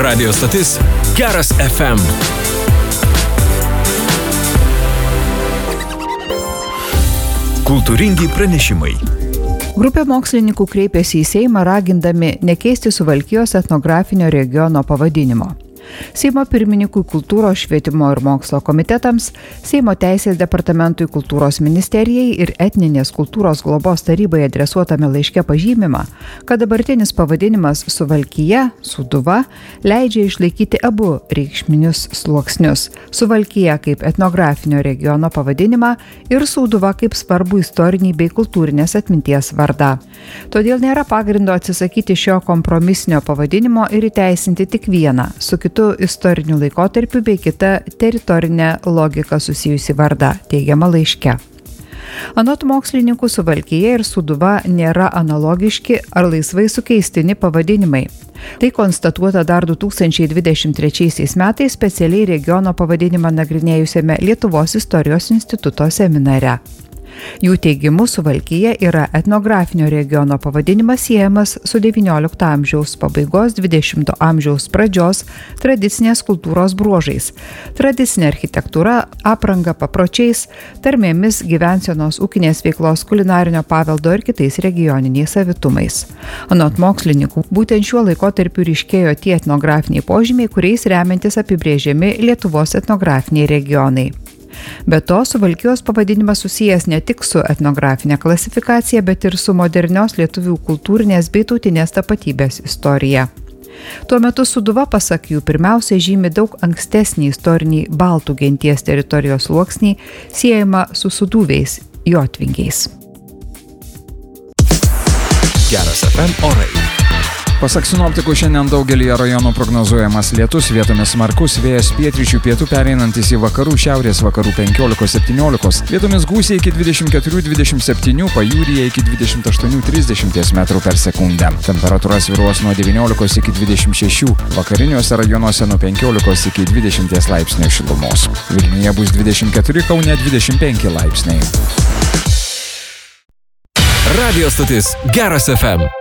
Radio stotis Geras FM. Kultūringi pranešimai. Grupė mokslininkų kreipėsi į Seimą ragindami nekeisti Suvalkijos etnografinio regiono pavadinimo. Seimo pirmininkui kultūros, švietimo ir mokslo komitetams, Seimo teisės departamentui, kultūros ministerijai ir etninės kultūros globos tarybai adresuotame laiške pažymima, kad dabartinis pavadinimas Suvalkija, Sūduva, leidžia išlaikyti abu reikšminius sluoksnius – Suvalkija kaip etnografinio regiono pavadinimą ir Sūduva kaip svarbų istorinį bei kultūrinės atminties vardą. Todėl nėra pagrindo atsisakyti šio kompromisinio pavadinimo ir įteisinti tik vieną, su kitu istoriniu laikotarpiu bei kita teritorinė logika susijusi vardą, teigiama laiške. Anot mokslininkų, Suvalkija ir Sūduva nėra analogiški ar laisvai sukeistini pavadinimai. Tai konstatuota dar 2023 metais specialiai regiono pavadinimą nagrinėjusiame Lietuvos istorijos instituto seminare. Jų teigimu, Suvalkija yra etnografinio regiono pavadinimas siejamas su XIX amžiaus pabaigos 20 amžiaus pradžios tradicinės kultūros bruožais, tradicinė architektūra, apranga, papročiais, tarmėmis, gyvensenos, ūkinės veiklos, kulinarinio paveldo ir kitais regioniniais savitumais. Anot mokslininkų, būtent šiuo laikotarpiu ryškėjo tie etnografiniai požymiai, kuriais remiantis apibrėžiami Lietuvos etnografiniai regionai. Be to, Suvalkijos pavadinimas susijęs ne tik su etnografinė klasifikacija, bet ir su modernios lietuvių kultūrinės bei tautinės tapatybės istorija. Tuo metu Sūduva, pasak jų, pirmiausia žymi daug ankstesnį istorinį baltų genties teritorijos sluoksnį, siejama su sūduviais, jotvingiais. Geras FM orai. Pasak sinoptikų, šiandien daugelį rajonų prognozuojamas lietus, vietomis smarkus vėjas pietryčių pietų pereinantis į vakarų šiaurės vakarų 15-17, vietomis gūsiai iki 24-27, pajūryje iki 28-30 metrų per sekundę. Temperatūra svyruos nuo 19 iki 26, vakariniuose rajonuose nuo 15 iki 20 laipsnių šilumos. Vilniuje bus 24, Kaune 25 laipsniai. Radio stotis Geras FM.